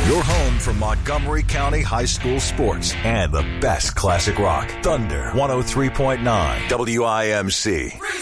Your home for Montgomery County High School sports and the best classic rock. Thunder 103.9 WIMC.